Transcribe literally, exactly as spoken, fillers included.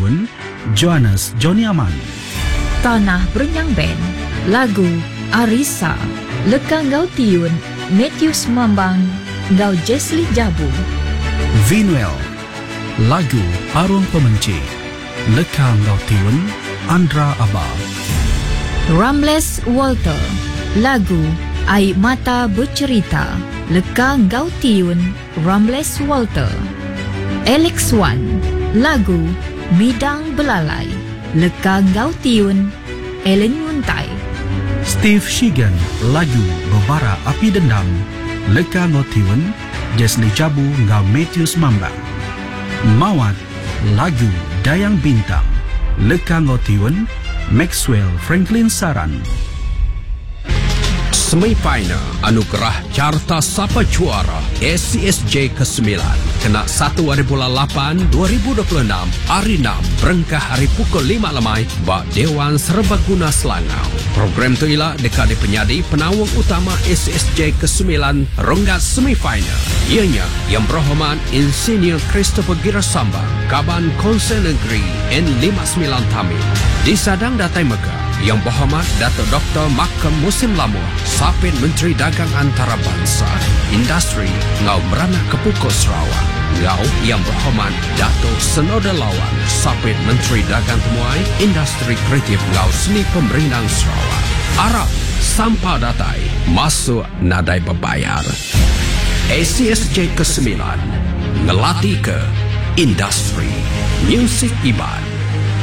Tiun, Johannes Joni Aman. Tanah Berenyang Band, lagu Arisa, leka ngau tiun, Matthews Mambang, ngau Jesli Jabu. Vinuel, lagu Arung Pemenci, leka ngau tiun, Andra Abba. Ramles Walter, lagu Air Mata Bercerita, leka ngau tiun, Ramles Walter. Alex Wan, lagu Midang Belalai, leka ngau tiun, Ellen Yuntai. Steve Shigan, lagu Bebara Api Dendam, leka ngau tiun, Jesli Jabu ngau Matthews Mambang. Mawat, lagu Dayang Bintang, leka ngau tiun, Maxwell Franklin Saran. Semifinal Anugerah Carta Sapa Juara S C S J kesembilan kena satu hari bulan lapan dua ribu dua puluh enam hari enam berengkah hari pukul lima lemai bak Dewan Serbaguna Selangau. Program tu ialah dekat di penyadi penawang utama S C S J kesembilan ronggat semifinal. Ianya Yang Berhormat Insinyur Christopher Girasambang, Kaban Konsel Negeri N lima puluh sembilan Tamil. Disadang Datai Mekah Yang Berhormat Datuk Doktor Makam Musim Lamur, Sapit Menteri Dagang Antarabangsa, Industri Ngau Merana Kepukul Sarawak. Ngau Yang Berhormat Datuk Senoda Lawan, Sapit Menteri Dagang Temuai, Industri Kreatif Ngau Seni Pemerintahan Sarawak. Arab Sampah Datai masuk nadai berbayar. S C S J kesembilan ngelatih ke industri muzik Iban.